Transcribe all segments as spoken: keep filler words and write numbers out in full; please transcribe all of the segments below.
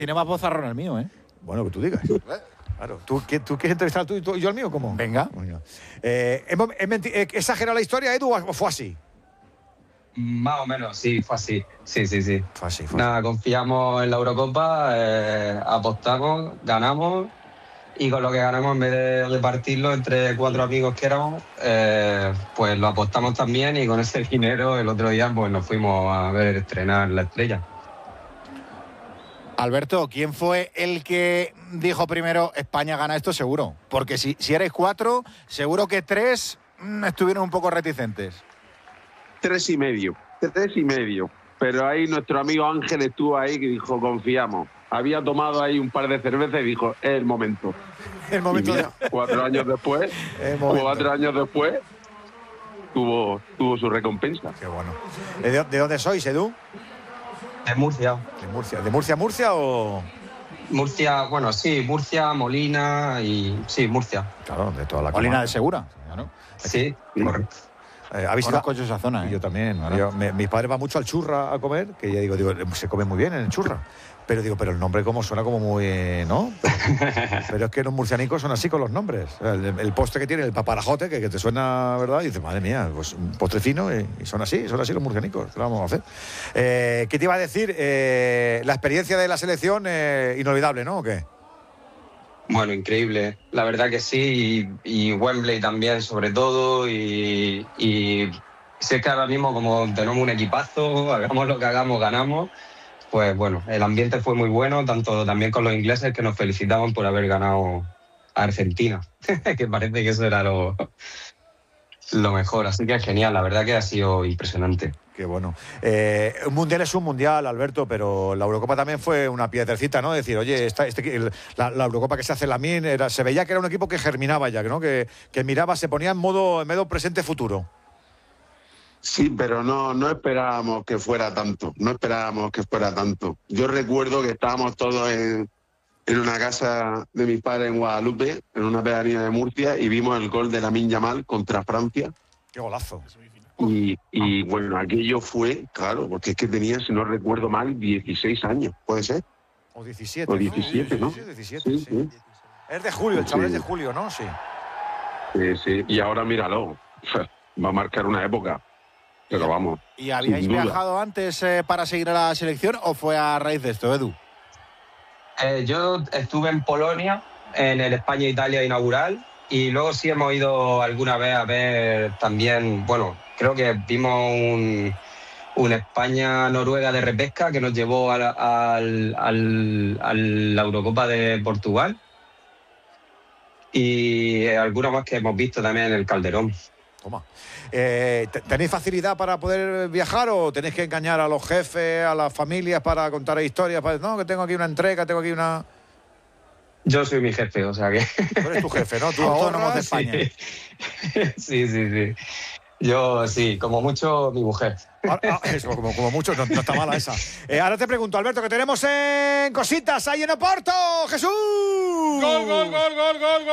Tiene más bozarrón el mío, ¿eh? Bueno, que tú digas. Claro. ¿Tú, ¿Tú quieres entrevistar tú y, tú y yo el mío? ¿Cómo? Venga. Eh, ¿He exagerado la historia, Edu, o fue así? Más o menos, sí, fue así. Sí, sí, sí. Fue así, fue Nada, así. Confiamos en la Eurocopa, eh, apostamos, ganamos y con lo que ganamos, en vez de repartirlo entre cuatro amigos que éramos, eh, pues lo apostamos también y con ese dinero el otro día pues nos fuimos a ver estrenar La Estrella. Alberto, ¿quién fue el que dijo primero España gana esto? Seguro. Porque si, si erais cuatro, seguro que tres mmm, estuvieron un poco reticentes. Tres y medio, tres y medio. Pero ahí nuestro amigo Ángel estuvo ahí que dijo, confiamos. Había tomado ahí un par de cervezas y dijo, es el momento. El momento. Y mira, de... cuatro años después, cuatro años después, tuvo, tuvo su recompensa. Qué bueno. ¿De, de dónde sois, Edu? De Murcia. ¿De Murcia? ¿De Murcia, Murcia o...? Murcia, bueno, sí, Murcia, Molina y... Sí, Murcia. Claro, de toda la Molina comarca. de Segura, ¿no? Sí, sí. Correcto. Eh, ¿Habéis ido Conozco esa zona, ¿eh? Yo también. Yo, me, mis padres van mucho al Churra a comer, que ya digo, digo, se come muy bien en el Churra. Pero digo, pero el nombre como suena como muy... ¿no? Pero es que los murcianicos son así con los nombres. El, el postre que tiene, el paparajote, que, que te suena, ¿verdad? Y dices, madre mía, pues un postre fino y, y son así, son así los murcianicos. ¿Qué lo vamos a hacer? Eh, ¿Qué te iba a decir? Eh, la experiencia de la selección, eh, inolvidable, ¿no? ¿O qué? Bueno, increíble. La verdad que sí. Y, y Wembley también, sobre todo. Y, y sé que ahora mismo, como tenemos un equipazo, hagamos lo que hagamos, ganamos. Pues bueno, el ambiente fue muy bueno, tanto también con los ingleses que nos felicitaban por haber ganado a Argentina, que parece que eso era lo, lo mejor. Así que es genial, la verdad que ha sido impresionante. Qué bueno. Eh, un mundial es un mundial, Alberto, pero la Eurocopa también fue una piedrecita, ¿no? Decir, oye, esta, este, el, la, la Eurocopa que se hace en la M I N, era, se veía que era un equipo que germinaba ya, ¿no? Que, que miraba, se ponía en modo, en modo presente-futuro. Sí, pero no, no esperábamos que fuera tanto, no esperábamos que fuera tanto. Yo recuerdo que estábamos todos en, en una casa de mis padres en Guadalupe, en una pedanía de Murcia, y vimos el gol de Lamine Yamal contra Francia. ¡Qué golazo! Y, y bueno, aquello fue, claro, porque es que tenía, si no recuerdo mal, dieciséis años, ¿puede ser? O diecisiete. O diecisiete, ¿no? Sí, diecisiete, sí, sí. sí. Es de julio, el chaval Sí. es de julio, ¿no? Sí. Sí, sí. Y ahora míralo, va a marcar una época. Pero vamos. ¿Y habíais sin duda. viajado antes eh, para seguir a la selección o fue a raíz de esto, Edu? Eh, yo estuve en Polonia, en el España-Italia inaugural, y luego sí hemos ido alguna vez a ver también, bueno, creo que vimos un, un España-Noruega de repesca que nos llevó a la, al, al, a la Eurocopa de Portugal, y alguna más que hemos visto también en el Calderón. Toma. Eh, ¿Tenéis facilidad para poder viajar o tenéis que engañar a los jefes, a las familias para contar historias? Para, no, que tengo aquí una entrega, tengo aquí una... Yo soy mi jefe, o sea que... Tú eres tu jefe, ¿no? Tú Autónomos de ahorras, España. Sí, sí, sí. Yo sí, como mucho mi mujer. Ah, ah, eso, como, como mucho, no, no está mala esa. Eh, ahora te pregunto, Alberto, que tenemos en cositas ahí en Oporto. ¡Jesús! ¡Gol, gol, gol, gol, gol,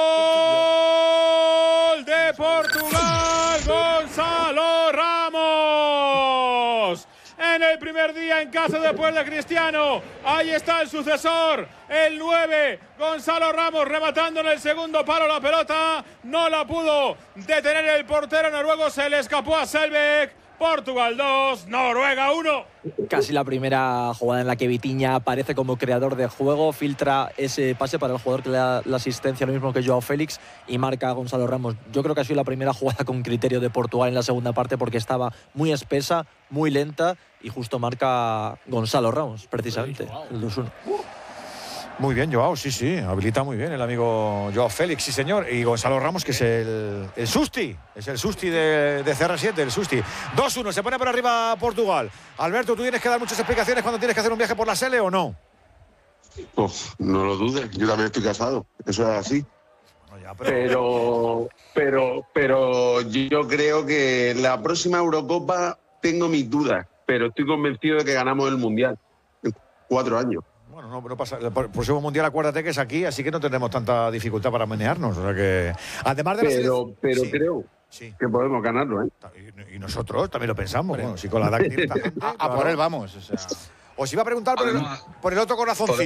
gol! ¡De Portugal! ¡Gonzalo Ramos! En el primer día en casa después de Cristiano. Ahí está el sucesor, el nueve, Gonzalo Ramos, rematando en el segundo palo la pelota. No la pudo detener el portero noruego, se le escapó a Selbekk. Portugal dos, Noruega uno. Casi la primera jugada en la que Vitinha aparece como creador de juego, filtra ese pase para el jugador que le da la asistencia, lo mismo que Joao Félix, y marca a Gonzalo Ramos. Yo creo que ha sido la primera jugada con criterio de Portugal en la segunda parte porque estaba muy espesa, muy lenta, y justo marca Gonzalo Ramos, precisamente, el dos uno. Muy bien, Joao, sí, sí, habilita muy bien el amigo Joao Félix, sí señor, y Gonzalo Ramos, que es el, el Susti, es el Susti de, de C R siete, el Susti. dos uno, se pone por arriba Portugal. Alberto, ¿tú tienes que dar muchas explicaciones cuando tienes que hacer un viaje por la Sele o no? Pues, no lo dudes, yo también estoy casado, eso es así. Bueno, ya, pero... Pero, pero, pero yo creo que la próxima Eurocopa tengo mis dudas, pero estoy convencido de que ganamos el Mundial en cuatro años. Bueno, no, no pasa. El próximo mundial, acuérdate que es aquí, así que no tendremos tanta dificultad para menearnos. O sea que, además de la Pero, selección- pero sí, creo sí. que podemos ganarlo, ¿eh? Y, y nosotros también lo pensamos. Bueno, si con la edad que tiene esta gente, A, a claro. por él vamos. O sea. Os iba a preguntar por el, Podemos- por el otro corazoncito.